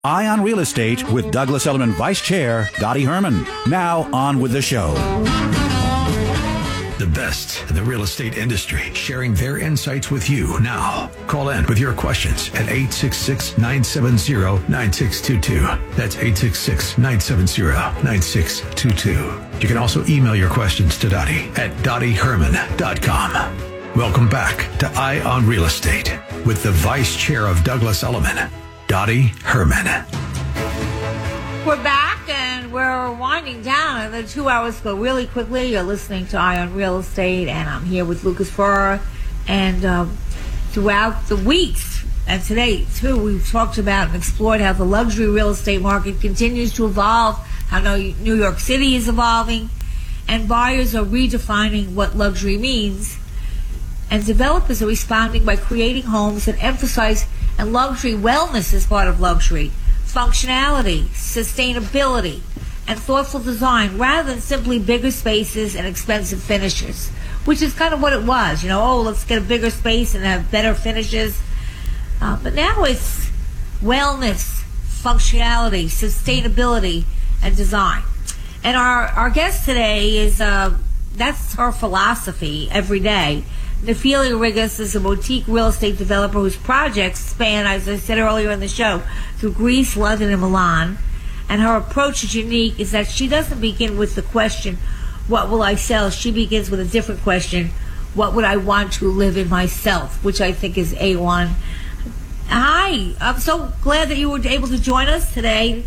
Eye on Real Estate with Douglas Elliman Vice Chair Dottie Herman. Now on with the show. The best in the real estate industry, sharing their insights with you now. Call in with your questions at 866-970-9622. That's 866-970-9622. You can also email your questions to Dottie at dottieherman.com. Welcome back to Eye on Real Estate with the Vice Chair of Douglas Elliman, Dottie Herman. We're back and we're winding down, and the 2 hours go really quickly. You're listening to Eye on Real Estate, and I'm here with Lucas Ferrer. And throughout the weeks, and today too, we've talked about and explored how the luxury real estate market continues to evolve, how New York City is evolving, and buyers are redefining what luxury means. And developers are responding by creating homes that emphasize and luxury wellness is part of luxury, functionality, sustainability, and thoughtful design rather than simply bigger spaces and expensive finishes, which is kind of what it was. Let's get a bigger space and have better finishes. But now it's wellness, functionality, sustainability, and design. And our guest today is, that's her philosophy every day. Nefilia Rigas is a boutique real estate developer whose projects span, as I said earlier in the show, through Greece, London, and Milan. And her approach is unique, is that she doesn't begin with the question, what will I sell? She begins with a different question, what would I want to live in myself? Which I think is A1. Hi, I'm so glad that you were able to join us today.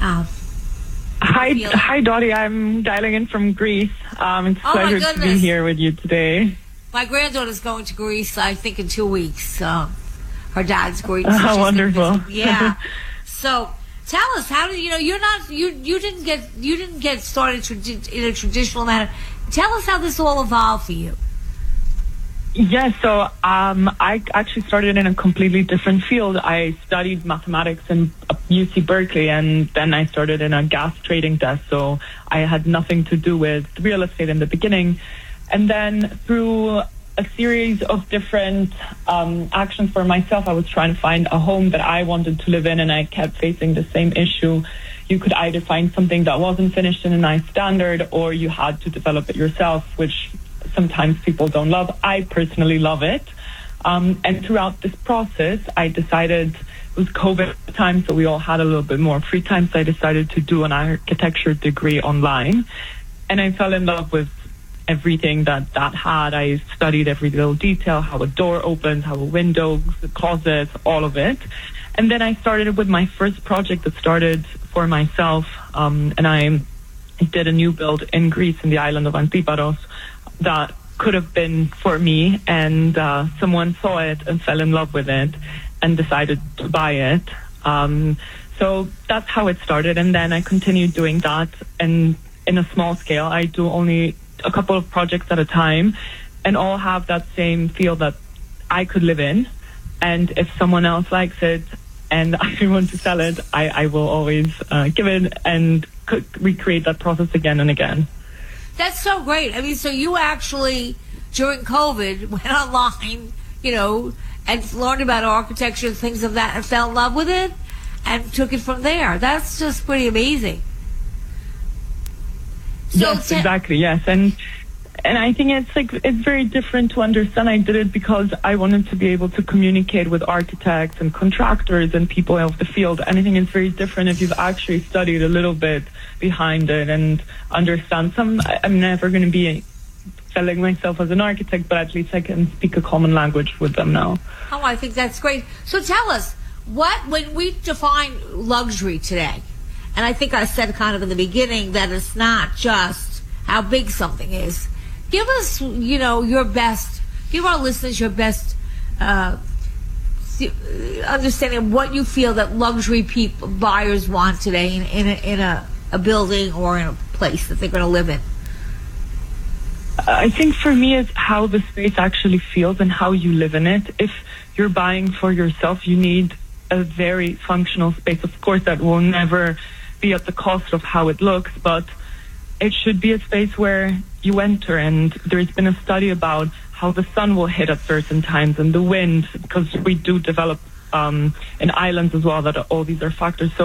Hi, Dottie. I'm dialing in from Greece. It's a pleasure to be here with you today. My granddaughter's going to Greece, I think, in 2 weeks. Her dad's Greek. So wonderful! Yeah. So tell us, how did you didn't get started in a traditional manner. Tell us how this all evolved for you. Yes, so I actually started in a completely different field. I studied mathematics in UC Berkeley, and then I started in a gas trading desk. So I had nothing to do with real estate in the beginning. And then through a series of different actions for myself, I was trying to find a home that I wanted to live in, and I kept facing the same issue. You could either find something that wasn't finished in a nice standard, or you had to develop it yourself, which sometimes people don't love. I personally love it. And throughout this process, I decided, it was COVID time, so we all had a little bit more free time, so I decided to do an architecture degree online. And I fell in love with everything that had. I studied every little detail, how a door opens, how a window, the closets, all of it. And then I started with my first project that started for myself, and I did a new build in Greece, in the island of Antiparos, that could have been for me, and someone saw it and fell in love with it and decided to buy it. So that's how it started, and then I continued doing that, and in a small scale. I do only a couple of projects at a time, and all have that same feel that I could live in. And if someone else likes it and I want to sell it, I will always give it and recreate that process again and again. That's so great. I mean, so you actually, during COVID, went online, and learned about architecture and things of that, and fell in love with it and took it from there. That's just pretty amazing. So yes, exactly. Yes, and I think it's very different to understand. I did it because I wanted to be able to communicate with architects and contractors and people of the field. And I think it's very different if you've actually studied a little bit behind it and understand. I'm never going to be selling myself as an architect, but at least I can speak a common language with them now. Oh, I think that's great. So tell us, when we define luxury today, and I think I said kind of in the beginning that it's not just how big something is. Give us, your best, give our listeners your best understanding of what you feel that luxury buyers want today in a building or in a place that they're going to live in. I think for me it's how the space actually feels and how you live in it. If you're buying for yourself, you need a very functional space. Of course, that will never be at the cost of how it looks, but it should be a space where you enter, and there's been a study about how the sun will hit at certain times and the wind, because we do develop in islands as well, that all these are factors. So